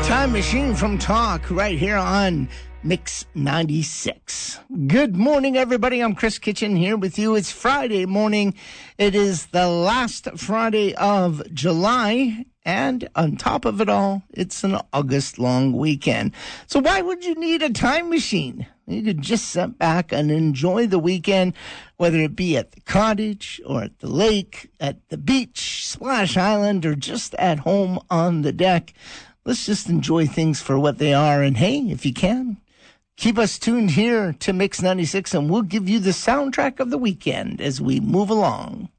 Time Machine from Talk right here on Mix 96. Good morning, everybody. I'm Chris Kitchen here with you. It's Friday morning. It is the last Friday of July. And on top of it all, it's an August long weekend. So why would you need a time machine? You could just sit back and enjoy the weekend, whether it be at the cottage or at the lake, at the beach, Splash Island, or just at home on the deck. Let's just enjoy things for what they are. And hey, if you can, keep us tuned here to Mix 96, and we'll give you the soundtrack of the weekend as we move along.